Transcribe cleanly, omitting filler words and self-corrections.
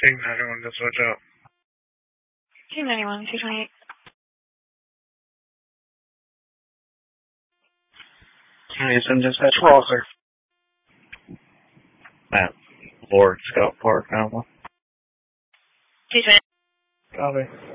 Team 91, just watch out. Team 91, 228. Houston, dispatch Walker. At Lord Scott Park, Alma. 228. Copy.